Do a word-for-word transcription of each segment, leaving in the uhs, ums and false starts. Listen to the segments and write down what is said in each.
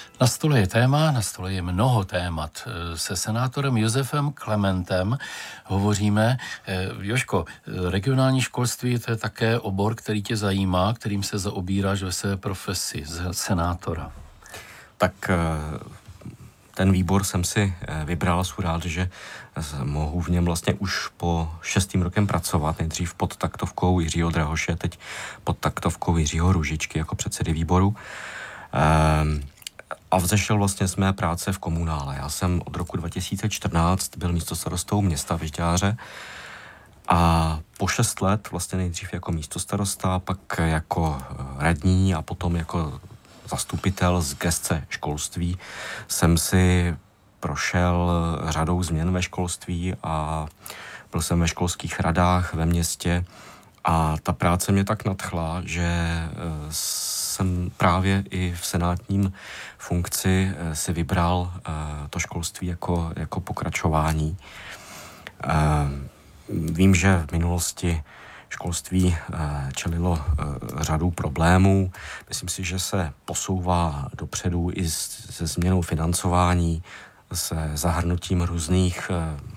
Na stole je téma, na stole je mnoho témat. Se senátorem Josefem Klementem hovoříme. Jožko, regionální školství, to je také obor, který tě zajímá, kterým se zaobíráš ve své profesi senátora. Tak ten výbor jsem si vybral, jsem rád, že mohu v něm vlastně už po šestým rokem pracovat, nejdřív pod taktovkou Jiřího Drahoše, teď pod taktovkou Jiřího Růžičky jako předsedy výboru. A vzešel vlastně z mé práce v komunále. Já jsem od roku dva tisíce čtrnáct byl místostarostou města Vyžďáře a po šest let vlastně nejdřív jako místostarosta, pak jako radní a potom jako zastupitel z gesce školství jsem si prošel řadou změn ve školství a byl jsem ve školských radách ve městě a ta práce mě tak nadchla, že jsem právě i v senátním funkci si vybral to školství jako, jako pokračování. Vím, že v minulosti školství čelilo řadu problémů. Myslím si, že se posouvá dopředu i se změnou financování, se zahrnutím různých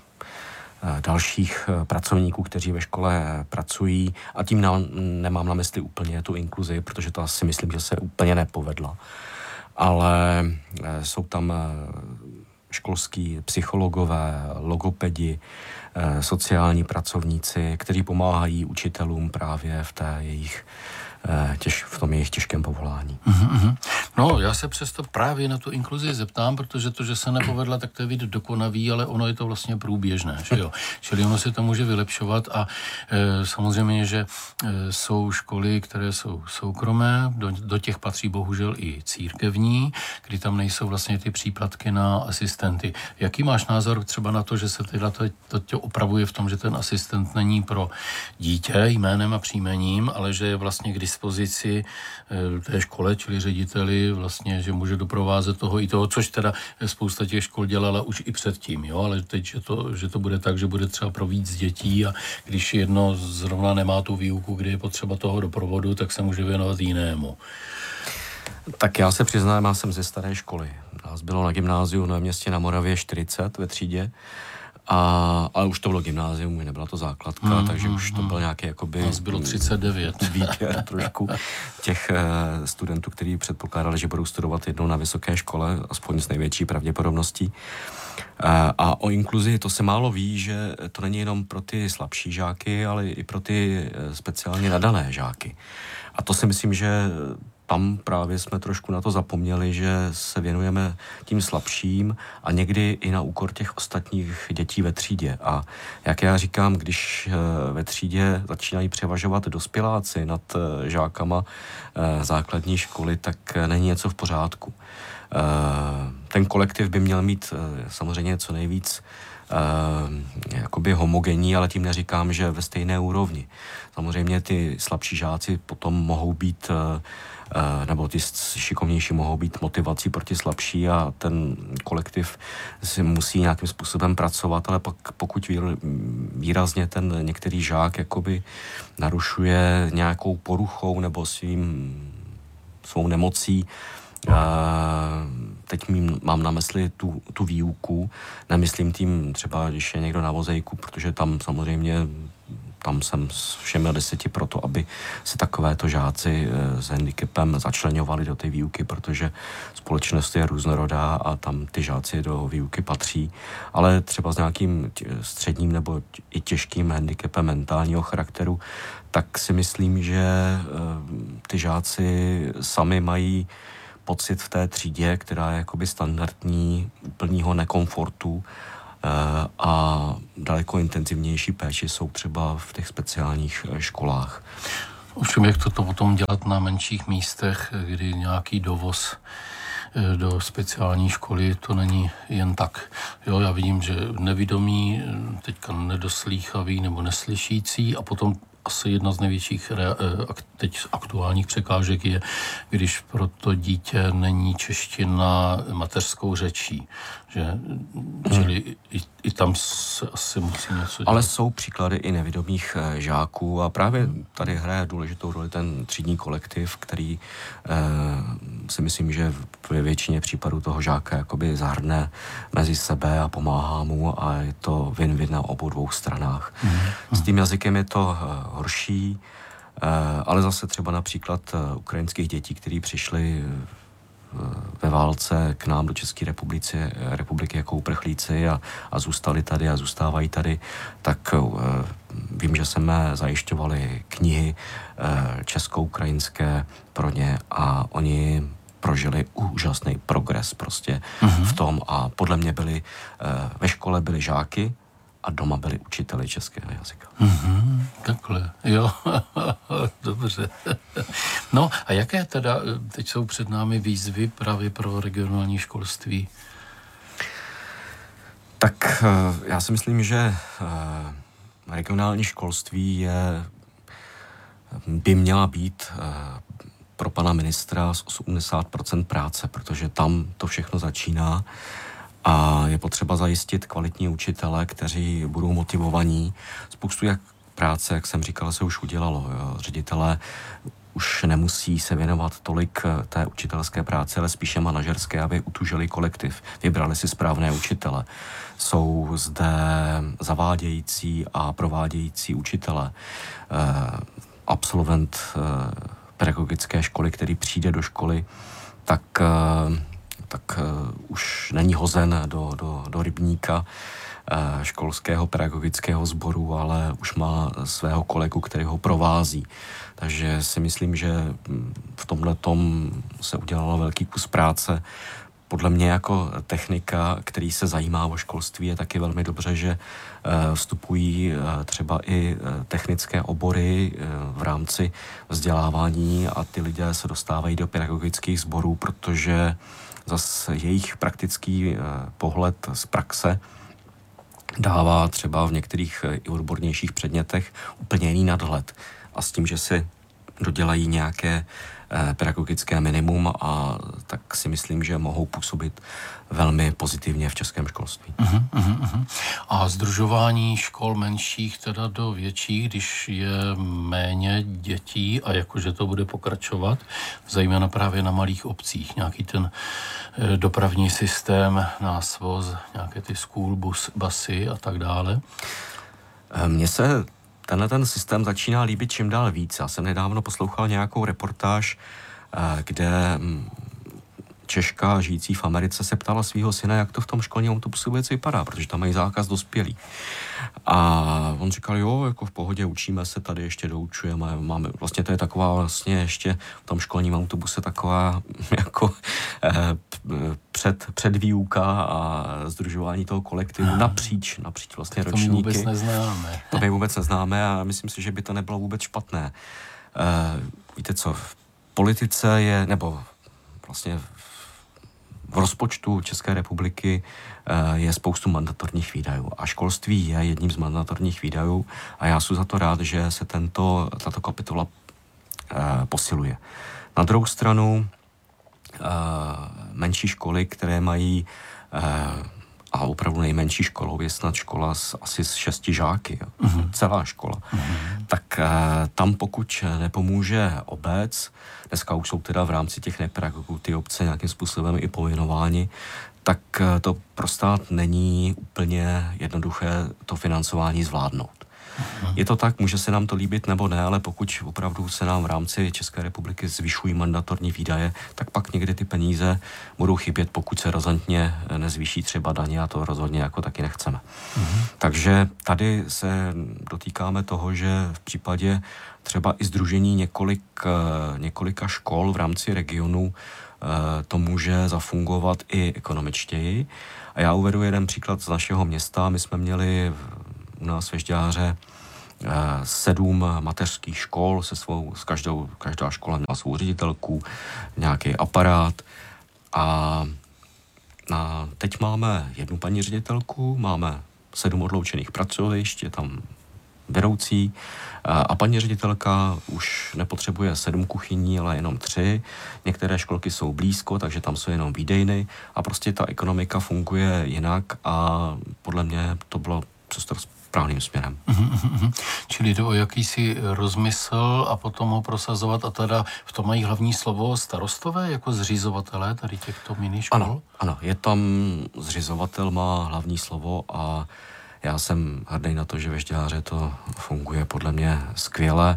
dalších pracovníků, kteří ve škole pracují. A tím na, nemám na mysli úplně tu inkluzi, protože to si myslím, že se úplně nepovedla. Ale jsou tam školský psychologové, logopedi, sociální pracovníci, kteří pomáhají učitelům právě v té jejich Těž, v tom jejich těžkém povolání. Mm-hmm. No, já se přesto právě na tu inkluzi zeptám, protože to, že se nepovedla, tak to je vidět dokonavý, ale ono je to vlastně průběžné, že jo. Čili ono se to může vylepšovat a e, samozřejmě, že e, jsou školy, které jsou soukromé, do, do těch patří bohužel i církevní, kdy tam nejsou vlastně ty příplatky na asistenty. Jaký máš názor třeba na to, že se teda to, to tě opravuje v tom, že ten asistent není pro dítě jménem a příjmením, ale že je vlastně k dispozici té škole, čili řediteli vlastně, že může doprovázet toho i toho, což teda spousta těch škol dělala už i předtím, jo, ale teď, že to, že to bude tak, že bude třeba pro víc dětí a když jedno zrovna nemá tu výuku, kdy je potřeba toho doprovodu, tak se může věnovat jinému. Tak já se přiznám, já jsem ze staré školy. Nás bylo na gymnáziu na městě na Moravě čtyřicet ve třídě. A, ale už to bylo gymnázium, nebyla to základka, mm, takže mm, už to byl nějaký jakoby... Nás bylo třicet devět. Výběr trošku těch uh, studentů, kteří předpokládali, že budou studovat jednou na vysoké škole, aspoň s největší pravděpodobností. Uh, a o inkluzi to se málo ví, že to není jenom pro ty slabší žáky, ale i pro ty speciálně nadané žáky. A to si myslím, že tam právě jsme trošku na to zapomněli, že se věnujeme tím slabším a někdy i na úkor těch ostatních dětí ve třídě. A jak já říkám, když ve třídě začínají převažovat dospěláci nad žákama základní školy, tak není něco v pořádku. Ten kolektiv by měl mít samozřejmě co nejvíc jakoby homogenní, ale tím neříkám, že ve stejné úrovni. Samozřejmě ty slabší žáci potom mohou být nebo ty šikovnější mohou být motivací pro ty slabší a ten kolektiv si musí nějakým způsobem pracovat, ale pak pokud výrazně ten některý žák jakoby narušuje nějakou poruchou nebo svým, svou nemocí, teď mám na mysli tu, tu výuku, nemyslím tím třeba, když je někdo na vozejku, protože tam samozřejmě tam jsem s všemi deseti proto, aby se takovéto žáci s handicapem začleňovali do té výuky, protože společnost je různorodá a tam ty žáci do výuky patří. Ale třeba s nějakým středním nebo i těžkým handicapem mentálního charakteru, tak si myslím, že ty žáci sami mají pocit v té třídě, která je jakoby standardní, úplného nekomfortu, a daleko intenzivnější péči jsou třeba v těch speciálních školách. Ovšem, jak to potom dělat na menších místech, kdy nějaký dovoz do speciální školy, to není jen tak. Jo, já vidím, že nevidomí, teďka nedoslýchavý nebo neslyšící a potom asi jedna z největších teď aktuálních překážek je, když pro to dítě není čeština mateřskou řečí. Že, hmm. Čili i, i tam se asi musí něco dělat. Ale jsou příklady i nevidomých žáků a právě tady hraje důležitou roli ten třídní kolektiv, který eh, si myslím, že ve většině případů toho žáka jakoby zahrne mezi sebe a pomáhá mu a je to win-win na obou dvou stranách. Mm-hmm. S tím jazykem je to horší, ale zase třeba například ukrajinských dětí, kteří přišli ve válce k nám do České republiky, republiky jako uprchlíci a, a zůstali tady a zůstávají tady, tak uh, vím, že jsme zajišťovali knihy uh, česko-ukrajinské pro ně a oni prožili úžasný progres prostě mm-hmm. v tom a podle mě byli, uh, ve škole byli žáky a doma byli učiteli českého jazyka. Mm-hmm, takhle, jo, dobře. No a jaké teda teď jsou před námi výzvy právě pro regionální školství? Tak já si myslím, že regionální školství je, by měla být pro pana ministra z osmdesát procent práce, protože tam to všechno začíná. A je potřeba zajistit kvalitní učitele, kteří budou motivovaní. Spoustu jak práce, jak jsem říkal, se už udělalo. Jo. Ředitelé už nemusí se věnovat tolik té učitelské práce, ale spíše manažerské, aby utužili kolektiv. Vybrali si správné učitele. Jsou zde zavádějící a provádějící učitele. Eh, absolvent eh, pedagogické školy, který přijde do školy, tak... Eh, tak uh, už není hozen do, do, do rybníka uh, školského pedagogického sboru, ale už má svého kolegu, který ho provází. Takže si myslím, že v tomhletom se udělalo velký kus práce. Podle mě jako technika, který se zajímá o školství, je taky velmi dobře, že uh, vstupují uh, třeba i uh, technické obory uh, v rámci vzdělávání a ty lidé se dostávají do pedagogických sborů, protože zase jejich praktický eh, pohled z praxe dává třeba v některých i odbornějších předmětech úplně jiný nadhled. A s tím, že si dodělají nějaké eh, pedagogické minimum a tak si myslím, že mohou působit velmi pozitivně v českém školství. Uh-huh, uh-huh. A sdružování škol menších teda do větších, když je méně dětí a jakože to bude pokračovat, zejména právě na malých obcích, nějaký ten eh, dopravní systém, násvoz, nějaké ty school bus, busy a tak dále. Mně se tenhle ten systém začíná líbit čím dál víc. Já jsem nedávno poslouchal nějakou reportáž, kde Češka žijící v Americe se ptala svého syna, jak to v tom školním autobusu vůbec vypadá, protože tam mají zákaz dospělý. A on říkal, jo, jako v pohodě, učíme se, tady ještě doučujeme, máme, vlastně to je taková vlastně ještě v tom školním autobuse taková jako eh, před, předvýuka a sdružování toho kolektivu napříč, napříč vlastně ročníky. To my vůbec neznáme. To my vůbec neznáme a myslím si, že by to nebylo vůbec špatné. Eh, víte co, v politice je, nebo vlastně v rozpočtu České republiky je spoustu mandatorních výdajů a školství je jedním z mandatorních výdajů a já jsem za to rád, že se tento, tato kapitola posiluje. Na druhou stranu menší školy, které mají a opravdu nejmenší školou je snad škola s, asi s šesti žáky, uh-huh. celá škola. Uh-huh. Tak uh, tam pokud nepomůže obec, dneska už jsou teda v rámci těch nepedagogů ty obce nějakým způsobem i povinováni, tak uh, to pro stát není úplně jednoduché to financování zvládnout. Uh-huh. Je to tak, může se nám to líbit nebo ne, ale pokud opravdu se nám v rámci České republiky zvyšují mandatorní výdaje, tak pak někdy ty peníze budou chybět, pokud se razantně nezvýší třeba daně a to rozhodně jako taky nechceme. Uh-huh. Takže tady se dotýkáme toho, že v případě třeba i sdružení několik, několika škol v rámci regionu to může zafungovat i ekonomičtěji. A já uvedu jeden příklad z našeho města. My jsme měli u nás ve Žďáře sedm mateřských škol se svou, s každou, každá škola měla svou ředitelku, nějaký aparát a, a teď máme jednu paní ředitelku, máme sedm odloučených pracovišť, je tam vedoucí a paní ředitelka už nepotřebuje sedm kuchyní, ale jenom tři. Některé školky jsou blízko, takže tam jsou jenom výdejny a prostě ta ekonomika funguje jinak a podle mě to bylo cesta správným směrem. Mm-hmm. Čili jde o jakýsi rozmysl a potom ho prosazovat a teda v tom mají hlavní slovo starostové jako zřizovatelé tady těchto miniškol? Ano, ano, je tam zřizovatel, má hlavní slovo a já jsem hrdý na to, že ve Žďáře to funguje podle mě skvěle.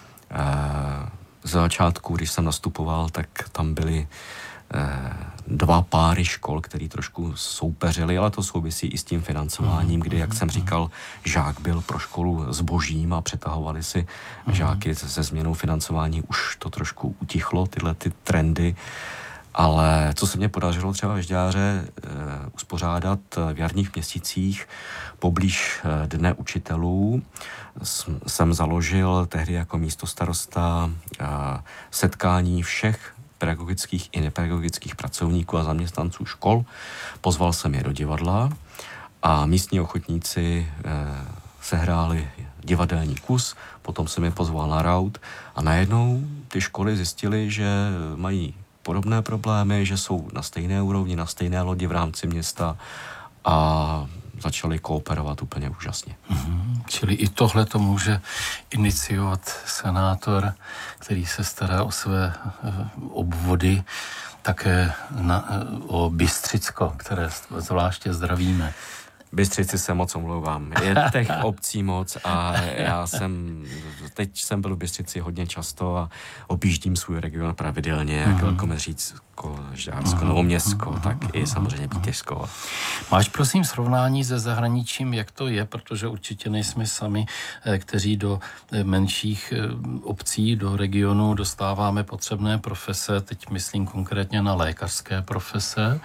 Z začátku, když jsem nastupoval, tak tam byly dva páry škol, které trošku soupeřily, ale to souvisí i s tím financováním, kdy, jak jsem říkal, žák byl pro školu zbožím a přetahovali si žáky se změnou financování. Už to trošku utichlo, tyhle ty trendy. Ale co se mně podařilo třeba ve Žďáře e, uspořádat v jarních měsících poblíž e, Dne učitelů, S, jsem založil tehdy jako místostarosta e, setkání všech pedagogických i nepedagogických pracovníků a zaměstnanců škol. Pozval jsem je do divadla a místní ochotníci e, sehráli divadelní kus, potom jsem je pozval na raut a najednou ty školy zjistily, že mají podobné problémy, že jsou na stejné úrovni, na stejné lodi v rámci města a začali kooperovat úplně úžasně. Mm-hmm. Čili i tohle to může iniciovat senátor, který se stará o své obvody, také na, o Bystřicko, které zvláště zdravíme. Bystřici se moc omlouvám. Je těch obcí moc a já jsem, teď jsem byl v Bystřici hodně často a objíždím svůj region pravidelně, jak Velkomeřícko, Žďársko, Novoměstsko, tak i samozřejmě Bítešsko. Máš prosím srovnání se zahraničím, jak to je, protože určitě nejsme sami, kteří do menších obcí, do regionu dostáváme potřebné profese, teď myslím konkrétně na lékařské profese.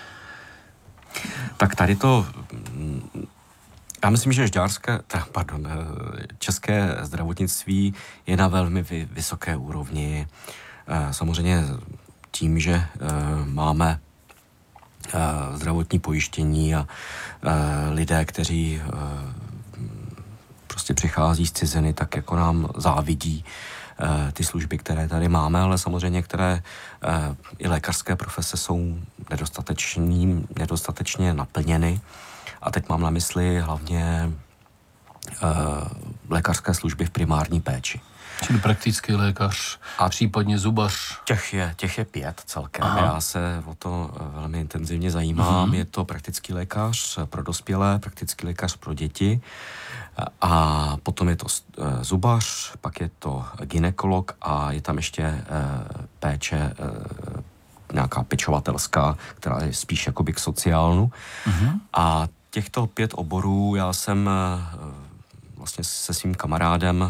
Tak tady to, já myslím, že žďárské, pardon, české zdravotnictví je na velmi vysoké úrovni. Samozřejmě tím, že máme zdravotní pojištění a lidé, kteří prostě přichází z ciziny, tak jako nám závidí ty služby, které tady máme, ale samozřejmě některé i lékařské profese jsou nedostatečný, nedostatečně naplněny. A teď mám na mysli hlavně lékařské služby v primární péči. Čili praktický lékař a případně zubař. Těch je, těch je pět celkem. Aha. Já se o to velmi intenzivně zajímám. Uh-huh. Je to praktický lékař pro dospělé, praktický lékař pro děti a potom je to zubař, pak je to gynekolog a je tam ještě péče nějaká pečovatelská, která je spíš jakoby k sociálnu. Uh-huh. A těchto pět oborů já jsem vlastně se svým kamarádem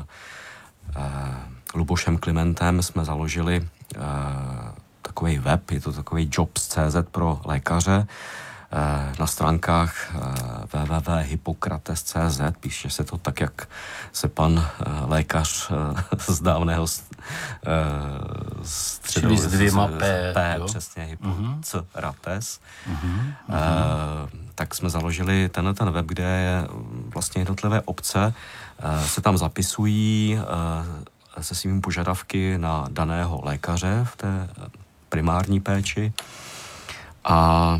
Lubošem Klimentem jsme založili uh, takový web, je to takový jobs tečka cé zet pro lékaře. Uh, na stránkách uh, w w w tečka hippokrates tečka cé zet píše se to tak, jak se pan uh, lékař uh, z dávného uh, středu... Čili s dvěma P. P, přesně, Hippokrates. Uh-huh. Uh, tak jsme založili tenhle ten web, kde je vlastně jednotlivé obce se tam zapisují se svými požadavky na daného lékaře v té primární péči a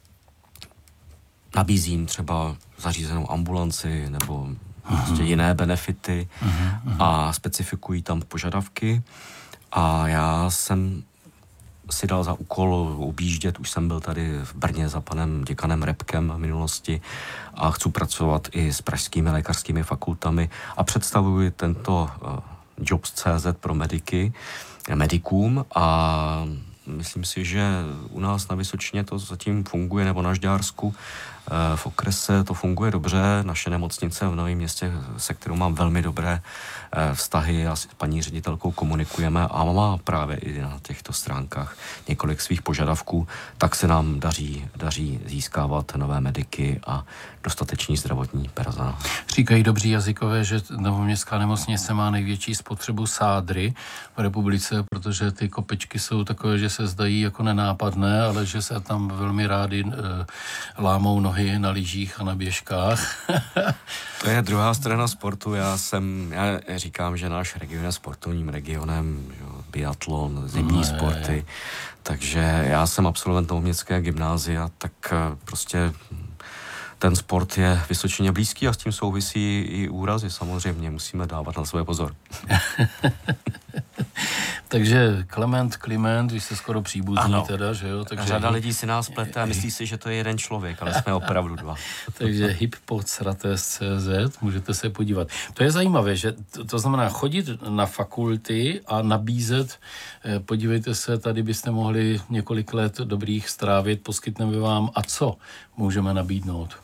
nabízím třeba zařízenou ambulanci nebo prostě jiné benefity a specifikují tam požadavky a já jsem si dal za úkol objíždět, už jsem byl tady v Brně za panem děkanem Repkem v minulosti a chci pracovat i s pražskými lékařskými fakultami a představuji tento uh, jobs tečka cé zet pro mediky, medikům a myslím si, že u nás na Vysočině to zatím funguje, nebo na Žďársku v okrese to funguje dobře. Naše nemocnice v Novém Městě, se kterou mám velmi dobré vztahy a s paní ředitelkou komunikujeme a má právě i na těchto stránkách několik svých požadavků, tak se nám daří, daří získávat nové mediky a dostatečný zdravotní personál. Říkají dobří jazykové, že Novoměstská nemocnice má největší spotřebu sádry v republice, protože ty kopečky jsou takové, že se zdají jako nenápadné, ale že se tam velmi rádi e, lámou nohy na lyžích a na běžkách. To je druhá strana sportu. Já jsem, já říkám, že náš region je sportovním regionem, jo, biatlon, zimní no, sporty, je. Takže já jsem absolvent Novoměstské gymnázia, tak prostě ten sport je Vysočině blízký a s tím souvisí i úrazy. Samozřejmě musíme dávat na své pozor. Takže Klement, Kliment, vy jste skoro příbuzní teda, že jo? Takže řada lidí si nás plete a myslí si, že to je jeden člověk, ale jsme opravdu dva. Takže hyppodstrates tečka cé zet, můžete se podívat. To je zajímavé, že to, to znamená chodit na fakulty a nabízet, podívejte se, tady byste mohli několik let dobrých strávit, poskytneme vám a co můžeme nabídnout?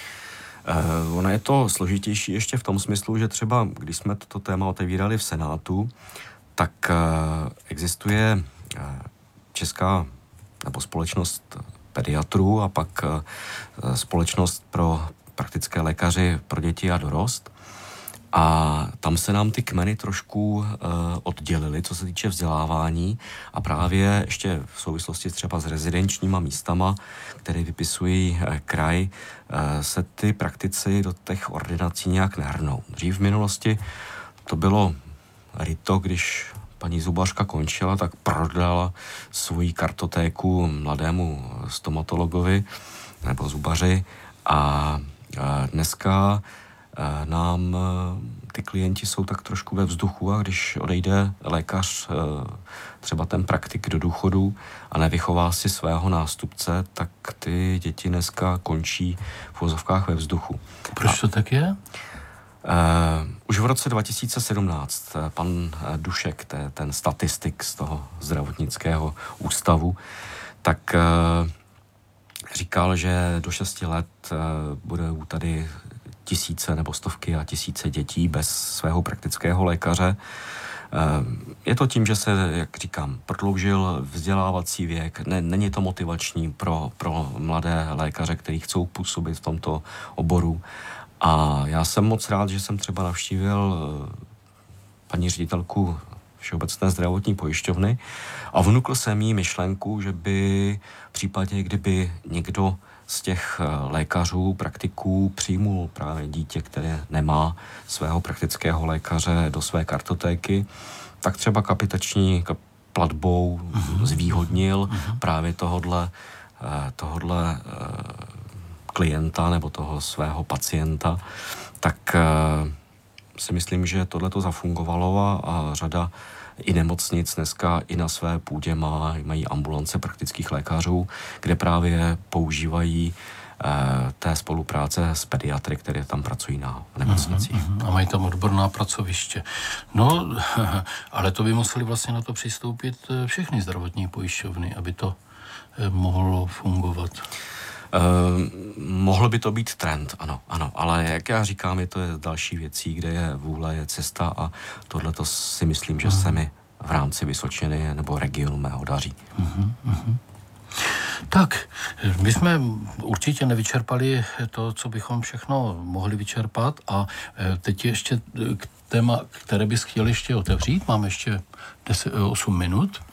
Uh, ono je to složitější ještě v tom smyslu, že třeba, když jsme toto téma otevírali v Senátu, tak uh, existuje uh, česká nebo společnost pediatrů a pak uh, společnost pro praktické lékaři pro děti a dorost. A tam se nám ty kmeny trošku uh, oddělily, co se týče vzdělávání a právě ještě v souvislosti třeba s rezidenčníma místama, které vypisují uh, kraj, uh, se ty praktici do těch ordinací nějak nehrnou. Dřív v minulosti to bylo rito, když paní zubařka končila, tak prodala svoji kartotéku mladému stomatologovi nebo zubaři a uh, dneska nám ty klienti jsou tak trošku ve vzduchu a když odejde lékař, třeba ten praktik do důchodu a nevychová si svého nástupce, tak ty děti dneska končí v uvozovkách ve vzduchu. Proč to tak je? Uh, už v roce dva tisíce sedmnáct pan Dušek, ten statistik z toho zdravotnického ústavu, tak uh, říkal, že do šesti let uh, budou tady tisíce nebo stovky a tisíce dětí bez svého praktického lékaře. Je to tím, že se, jak říkám, prodloužil vzdělávací věk. Není to motivační pro, pro mladé lékaře, kteří chcou působit v tomto oboru. A já jsem moc rád, že jsem třeba navštívil paní ředitelku Všeobecné zdravotní pojišťovny a vnukl jsem jí myšlenku, že by v případě, kdyby někdo z těch lékařů, praktiků přijmul právě dítě, které nemá svého praktického lékaře do své kartotéky, tak třeba kapitační platbou uh-huh. zvýhodnil uh-huh. právě tohodle, tohodle klienta nebo toho svého pacienta, tak si myslím, že tohle to zafungovalo a řada i nemocnic dneska i na své půdě má, mají ambulance praktických lékařů, kde právě používají eh, té spolupráce s pediatry, které tam pracují na nemocnicích. Uh-huh, uh-huh. A mají tam odborná pracoviště. No, ale to by museli vlastně na to přistoupit všechny zdravotní pojišťovny, aby to eh, mohlo fungovat. Uh, mohl by to být trend, ano, ano, ale jak já říkám, je to je další věcí, kde je vůle, je cesta a tohle to si myslím, že se mi v rámci Vysočiny nebo regionu mého daří. Uh-huh, uh-huh. Tak, my jsme určitě nevyčerpali to, co bychom všechno mohli vyčerpat a teď ještě k téma, které bys chtěl ještě otevřít, máme ještě deset, osm minut.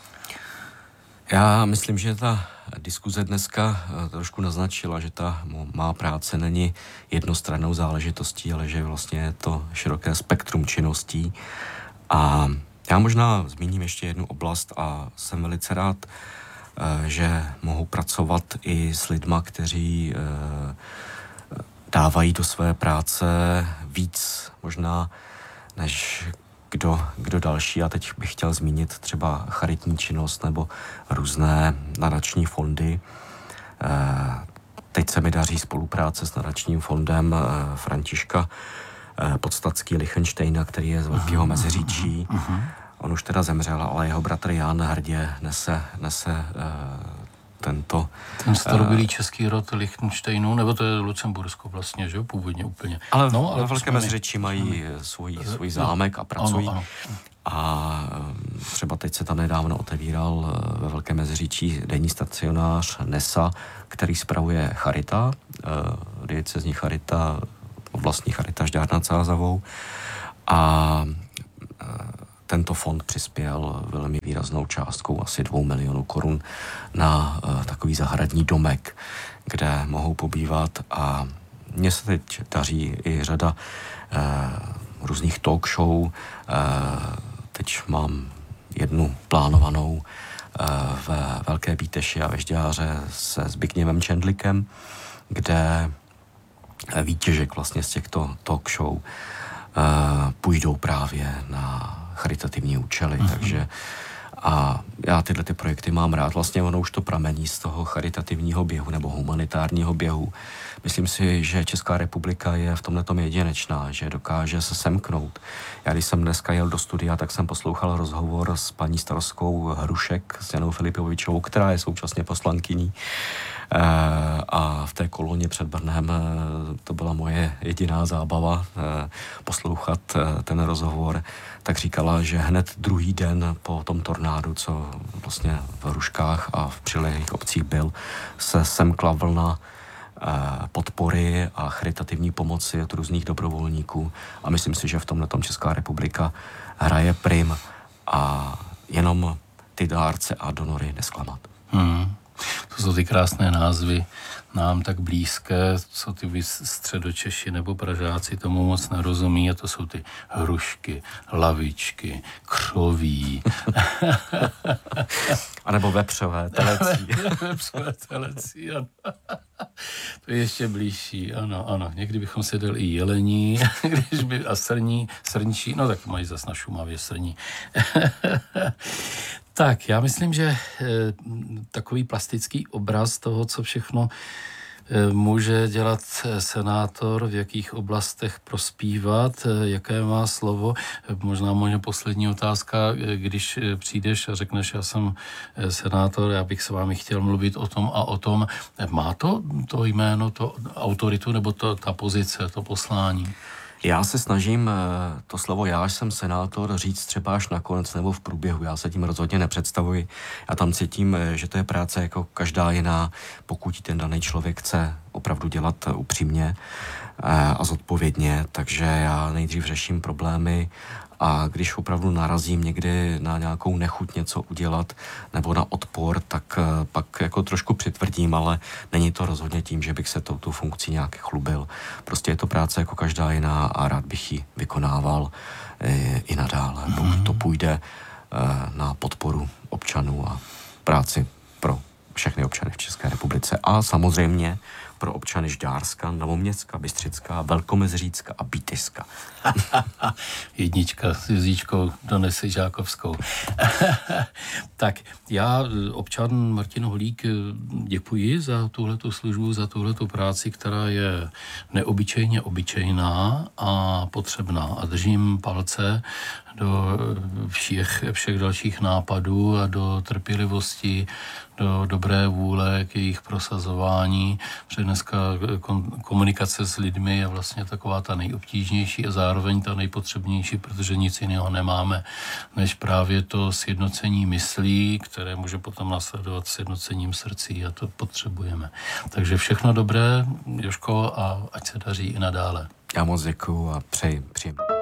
Já myslím, že ta diskuze dneska trošku naznačila, že ta má práce není jednostrannou záležitostí, ale že vlastně je to široké spektrum činností. A já možná zmíním ještě jednu oblast a jsem velice rád, že mohu pracovat i s lidma, kteří dávají do své práce víc možná než Kdo, kdo další. A teď bych chtěl zmínit třeba charitní činnost nebo různé nadační fondy. Teď se mi daří spolupráce s nadačním fondem Františka Podstatský Lichtenštejna, který je z Velkého Meziříčí. Uh-huh. On už teda zemřel, ale jeho bratr Jan hrdě nese, nese tento... Ten starobylý český rod Lichtenštejnů, nebo to je Lucembursko vlastně, že jo, původně úplně. Ale, no, ale ve Velkém Meziříčí mají svůj, svůj zámek a pracují. Ano, ano. A třeba teď se tam nedávno otevíral ve Velkém Meziříčí denní stacionář Nesa, který spravuje Charita, diecézní Charita, oblastní Charita Žďár nad Sázavou. A tento fond přispěl velmi výraznou částkou, asi dvou milionů korun, na uh, takový zahradní domek, kde mohou pobývat a mně se teď daří i řada uh, různých talk show. Uh, teď mám jednu plánovanou uh, v Velké Bíteši a ve Žďáře se Zbigněvem Čendlikem, kde výtěžek vlastně z těchto talk show půjdou právě na charitativní účely, mm-hmm. takže a já tyhle ty projekty mám rád. Vlastně ono už to pramení z toho charitativního běhu nebo humanitárního běhu. Myslím si, že Česká republika je v tomhletom jedinečná, že dokáže se semknout. Já když jsem dneska jel do studia, tak jsem poslouchal rozhovor s paní starostkou Hrušek, s Janou Filipovičovou, která je současně poslankyní. A v té koloně před Brnem to byla moje jediná zábava poslouchat ten rozhovor. Tak říkala, že hned druhý den po tom tornádu, co vlastně v Hruškách a v přilehlých obcích byl, se semkla vlna podpory a charitativní pomoci od různých dobrovolníků. A myslím si, že v tomhletom Česká republika hraje prim a jenom ty dárce a donory nesklamat. Hmm. To jsou ty krásné názvy, nám tak blízké, co ty vy Středočeši nebo Pražáci tomu moc nerozumí, a to jsou ty hrušky, lavičky, křoví. A nebo vepřové telecí. Vepřové telecí, ano. To je ještě blížší, ano, ano. Někdy bychom si dali i jelení, když by, a srní, srnčí, no tak mají zas na Šumavě srní. Tak, já myslím, že e, takový plastický obraz toho, co všechno e, může dělat senátor, v jakých oblastech prospívat, e, jaké má slovo. E, možná možná poslední otázka, e, když e, přijdeš a řekneš, já jsem e, senátor, já bych s vámi chtěl mluvit o tom a o tom. E, má to to jméno, to autoritu, nebo to, ta pozice, to poslání? Já se snažím to slovo já jsem senátor říct třeba až nakonec nebo v průběhu. Já se tím rozhodně nepředstavuji. Já tam cítím, že to je práce jako každá jiná, pokud ten daný člověk chce opravdu dělat upřímně a zodpovědně. Takže já nejdřív řeším problémy a když opravdu narazím někdy na nějakou nechuť něco udělat nebo na odpor, tak pak jako trošku přitvrdím, ale není to rozhodně tím, že bych se touto funkcí nějak chlubil. Prostě je to práce jako každá jiná a rád bych ji vykonával i, i nadále, pokud to půjde na podporu občanů a práci pro všechny občany v České republice a samozřejmě pro občany Žďárska, Novoměstka, Bystřická, Velkomeziřícka a Bítyšska. Jednička s Jezíčkou donese Žákovskou. Tak já, občan Martin Holík, děkuji za tuhletu službu, za tuhletu práci, která je neobyčejně obyčejná a potřebná. A držím palce do všech, všech dalších nápadů a do trpělivosti, do dobré vůle k jejich prosazování, protože dneska komunikace s lidmi je vlastně taková ta nejobtížnější a zároveň ta nejpotřebnější, protože nic jiného nemáme, než právě to sjednocení myslí, které může potom následovat sjednocením srdcí a to potřebujeme. Takže všechno dobré, Jožko, a ať se daří i nadále. Já moc děkuju a přeji příjemně.